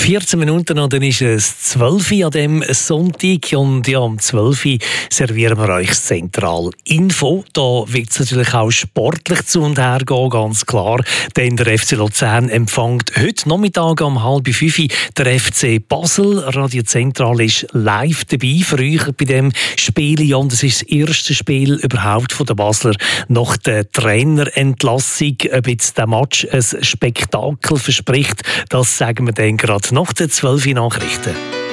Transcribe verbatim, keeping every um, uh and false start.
vierzehn Minuten und dann ist es zwölf Uhr an diesem Sonntag. Und ja, um zwölf Uhr servieren wir euch das Zentral Info. Da wird es natürlich auch sportlich zu und her gehen, ganz klar. Denn der F C Luzern empfängt heute Nachmittag um halb fünf der F C Basel. Radio Zentral ist live dabei für euch bei diesem Spiel. Ja, und das ist das erste Spiel überhaupt von der Basler nach der Trainerentlassung. Ob jetzt der Match ein Spektakel verspricht, das sagen wir dann gerade nach den zwölf Uhr Nachrichten.